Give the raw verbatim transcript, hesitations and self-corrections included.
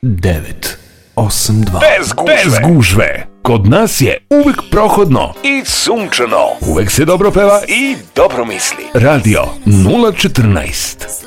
devet osam dva. Bez gužve. Bez gužve. Kod nas je uvek prohodno i sunčano. Uvek se dobro peva i dobro misli. Radio nula četrnaest.